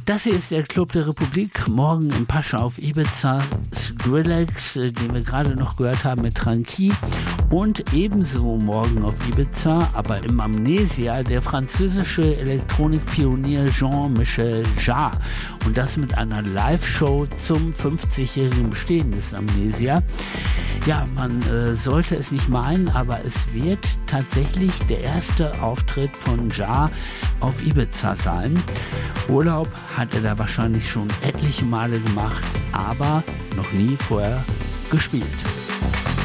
Das hier ist der Club der Republik, morgen im Pascha auf Ibiza, Skrillex, den wir gerade noch gehört haben mit Tranquille, und ebenso morgen auf Ibiza, aber im Amnesia, der französische Elektronikpionier Jean-Michel Jarre, und das mit einer Live-Show zum 50-jährigen Bestehen des Amnesia. Ja, man sollte es nicht meinen, aber es wird tatsächlich der erste Auftritt von Jarre auf Ibiza sein. Urlaub hat er da wahrscheinlich schon etliche Male gemacht, aber noch nie vorher gespielt.